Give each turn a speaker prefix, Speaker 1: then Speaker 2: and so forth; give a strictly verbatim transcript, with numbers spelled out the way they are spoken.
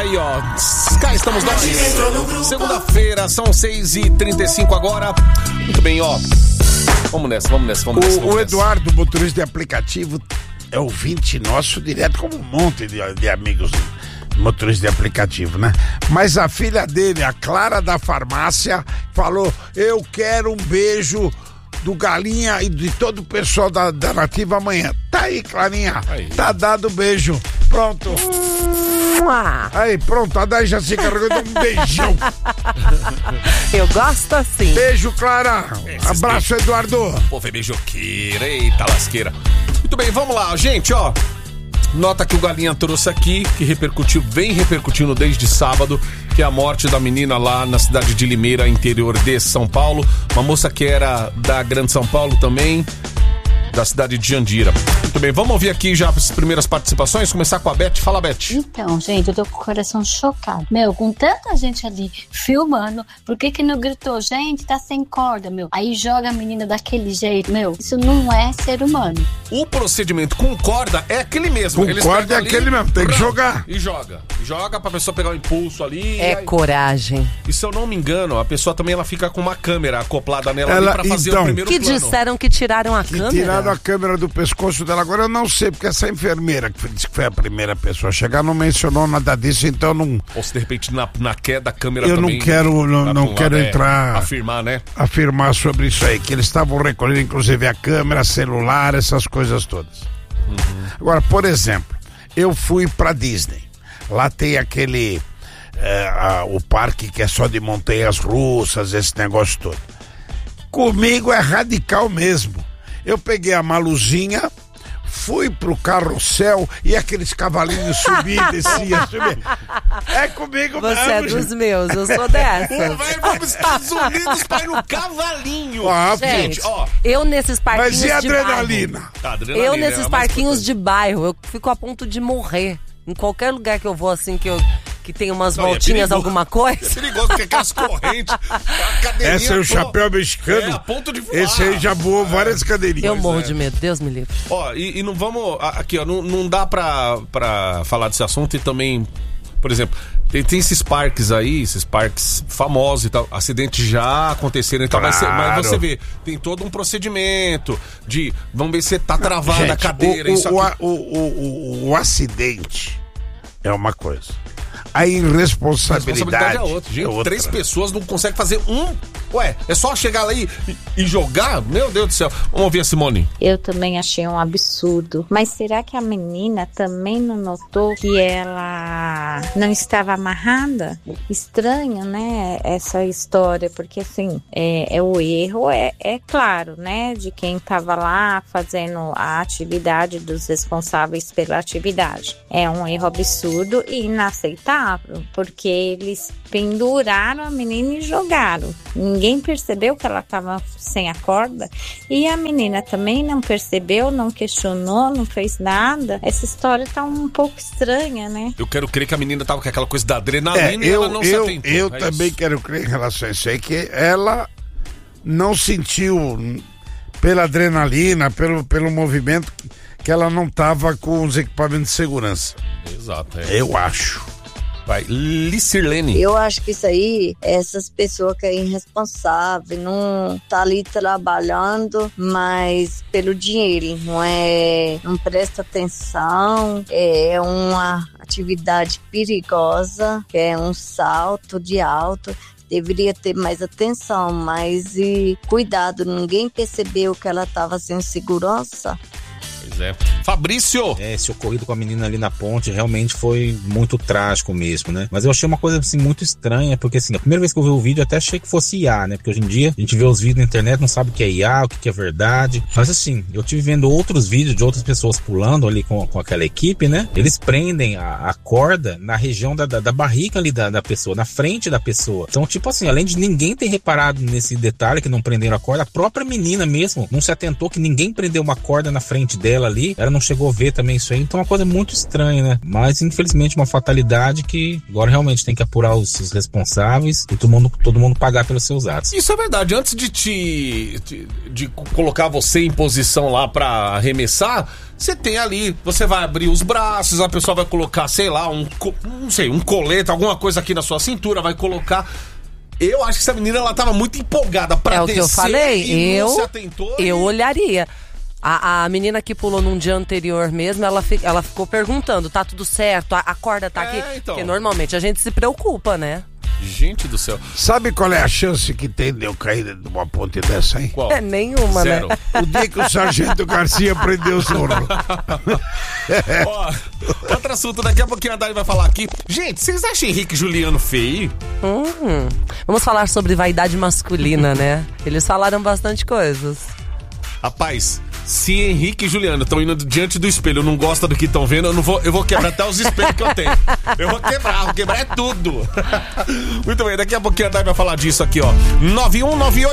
Speaker 1: aí, ó. Cá estamos nós. Segunda-feira, são seis e trinta e cinco agora. Muito bem, ó. Vamos nessa, vamos nessa, vamos nessa.
Speaker 2: O,
Speaker 1: vamos
Speaker 2: o
Speaker 1: nessa.
Speaker 2: Eduardo, motorista de aplicativo, é ouvinte nosso direto, como um monte de, de amigos motoristas de aplicativo, né? Mas a filha dele, a Clara da farmácia, falou: eu quero um beijo do Galinha e de todo o pessoal da, da Nativa amanhã. Tá aí, Clarinha. Aí. Tá dado o beijo. Pronto. Aí, pronto. A Day já se carregou de um beijão.
Speaker 3: Eu gosto assim.
Speaker 2: Beijo, Clara. Esses Abraço, beijos. Eduardo.
Speaker 1: Pô, foi beijoqueira. Eita, lasqueira. Muito bem, vamos lá, gente, ó. Nota que o Galinha trouxe aqui, que repercutiu, vem repercutindo desde sábado, que é a morte da menina lá na cidade de Limeira, interior de São Paulo. Uma moça que era da Grande São Paulo também, da cidade de Jandira. Muito bem, vamos ouvir aqui já as primeiras participações, começar com a Beth. Fala, Beth.
Speaker 4: Então, gente, eu tô com o coração chocado. Meu, com tanta gente ali filmando, por que que não gritou? Gente, tá sem corda, meu. Aí joga a menina daquele jeito, meu. Isso não é ser humano.
Speaker 1: O procedimento com corda é aquele mesmo.
Speaker 2: Com corda é ali, aquele mesmo, tem que jogar.
Speaker 1: E joga. Joga pra pessoa pegar o impulso ali.
Speaker 3: É aí... coragem.
Speaker 1: E se eu não me engano, a pessoa também ela fica com uma câmera acoplada nela
Speaker 2: ela,
Speaker 1: ali pra fazer
Speaker 2: então,
Speaker 1: o primeiro
Speaker 3: que
Speaker 1: plano.
Speaker 3: Que disseram que tiraram a
Speaker 2: que
Speaker 3: câmera?
Speaker 2: Tiraram a câmera do pescoço dela. Agora eu não sei, porque essa enfermeira que disse que foi a primeira pessoa a chegar não mencionou nada disso, então não...
Speaker 1: Ou se de repente na, na queda a câmera
Speaker 2: eu
Speaker 1: também...
Speaker 2: Eu não quero, não, não quero lado, entrar...
Speaker 1: É, afirmar, né?
Speaker 2: Afirmar sobre isso aí, que eles estavam recolhendo inclusive a câmera, celular, essas coisas todas. Uhum. Agora, por exemplo, eu fui pra Disney. Lá tem aquele... É, a, o parque que é só de montanhas russas, esse negócio todo. Comigo é radical mesmo. Eu peguei a Maluzinha, fui pro carrossel e aqueles cavalinhos subiam e desciam, subiam. É comigo
Speaker 3: Você
Speaker 2: mesmo.
Speaker 3: É dos gente. Meus, eu sou dessa.
Speaker 1: Vai para os Estados Unidos para ir no cavalinho.
Speaker 2: Ah,
Speaker 3: gente, ó. Eu nesses parquinhos de bairro. Mas e a adrenalina?
Speaker 1: Tá, adrenalina
Speaker 3: eu nesses
Speaker 1: é
Speaker 3: parquinhos de bairro, eu fico a ponto de morrer. Em qualquer lugar que eu vou, assim, que eu... que tem umas não, voltinhas, é alguma coisa.
Speaker 1: É perigoso, porque aquelas correntes.
Speaker 2: Essa é o chapéu mexicano.
Speaker 1: É, a ponto de voar.
Speaker 2: Esse aí já voou várias cadeirinhas.
Speaker 3: Eu morro
Speaker 1: é.
Speaker 3: de medo, Deus me livre.
Speaker 1: Ó, e, e não vamos. Aqui, ó, não, não dá pra, pra falar desse assunto e também. Por exemplo, tem, tem esses parques aí, esses parques famosos e tal, acidentes já aconteceram e tal,
Speaker 2: claro.
Speaker 1: mas, mas você vê, tem todo um procedimento de, vamos ver se tá travada
Speaker 2: Gente,
Speaker 1: a cadeira.
Speaker 2: O, o,
Speaker 1: isso
Speaker 2: o, o, o, o acidente é uma coisa. A irresponsabilidade, a responsabilidade
Speaker 1: é outra. Gente,
Speaker 2: é outra.
Speaker 1: Três pessoas não conseguem fazer um... Ué, é só chegar lá e, e jogar? Meu Deus do céu. Vamos ouvir a Simone.
Speaker 4: Eu também achei um absurdo. Mas será que a menina também não notou que ela não estava amarrada? Estranho, né? Essa história. Porque, assim, é, é o erro é, é claro, né? De quem estava lá fazendo a atividade, dos responsáveis pela atividade. É um erro absurdo e inaceitável. Porque eles penduraram a menina e jogaram. Ninguém percebeu que ela estava sem a corda e a menina também não percebeu, não questionou, não fez nada. Essa história tá um pouco estranha, né?
Speaker 1: Eu quero crer que a menina tava com aquela coisa da adrenalina
Speaker 2: é,
Speaker 1: e
Speaker 2: eu,
Speaker 1: ela não
Speaker 2: eu,
Speaker 1: se atentou.
Speaker 2: Eu
Speaker 1: é
Speaker 2: também
Speaker 1: isso.
Speaker 2: quero crer em relação a isso aí, que ela não sentiu pela adrenalina, pelo, pelo movimento, que ela não tava com os equipamentos de segurança.
Speaker 1: Exato. É.
Speaker 2: Eu acho.
Speaker 1: Vai, Licirlene.
Speaker 5: Eu acho que isso aí, essas pessoas que é irresponsável, não tá ali trabalhando, mas pelo dinheiro, não é, não presta atenção, é uma atividade perigosa, é um salto de alto. Deveria ter mais atenção, mais e cuidado, ninguém percebeu que ela estava sem segurança.
Speaker 1: Pois é. Fabrício!
Speaker 6: É, esse ocorrido com a menina ali na ponte realmente foi muito trágico mesmo, né? Mas eu achei uma coisa, assim, muito estranha, porque, assim, a primeira vez que eu vi o vídeo eu até achei que fosse I A, né? Porque hoje em dia a gente vê os vídeos na internet, não sabe o que é I A, o que é verdade. Mas, assim, eu tive vendo outros vídeos de outras pessoas pulando ali com, com aquela equipe, né? Eles prendem a, a corda na região da, da, da barriga ali da, da pessoa, na frente da pessoa. Então, tipo assim, além de ninguém ter reparado nesse detalhe que não prenderam a corda, a própria menina mesmo não se atentou que ninguém prendeu uma corda na frente dela. dela ali, ela não chegou a ver também isso aí, então é uma coisa muito estranha, né? Mas infelizmente uma fatalidade que agora realmente tem que apurar os, os responsáveis e todo mundo, todo mundo pagar pelos seus atos.
Speaker 1: Isso é verdade, antes de te de, de colocar você em posição lá pra arremessar, você tem ali, você vai abrir os braços, a pessoa vai colocar, sei lá, um, não sei, um colete, alguma coisa aqui na sua cintura, vai colocar. Eu acho que essa menina, ela tava muito empolgada pra
Speaker 3: É o
Speaker 1: descer.
Speaker 3: que eu falei,
Speaker 1: e
Speaker 3: eu,
Speaker 1: não se atentou
Speaker 3: eu
Speaker 1: e...
Speaker 3: olharia. A, a menina que pulou num dia anterior mesmo, ela, fi, ela ficou perguntando, tá tudo certo? A, a corda tá
Speaker 1: É,
Speaker 3: aqui?
Speaker 1: então.
Speaker 3: Porque normalmente a gente se preocupa, né?
Speaker 1: Gente do céu.
Speaker 2: Sabe qual é a chance que tem de eu cair de uma ponte dessa aí?
Speaker 1: Qual?
Speaker 3: É nenhuma,
Speaker 1: Zero.
Speaker 3: né?
Speaker 2: O dia que o Sargento Garcia prendeu o zorro.
Speaker 1: Ó, outro assunto, daqui a pouquinho a Dani vai falar aqui. Gente, vocês acham Henrique e Juliano feio?
Speaker 3: Hum, vamos falar sobre vaidade masculina, né? Eles falaram bastante coisas.
Speaker 1: Rapaz, se Henrique e Juliano estão indo diante do espelho, não gosta do que estão vendo, eu, não vou, eu vou quebrar até os espelhos que eu tenho. Eu vou quebrar, vou quebrar é tudo. Muito bem, daqui a pouquinho a Dani vai falar disso aqui, ó. nove um nove oito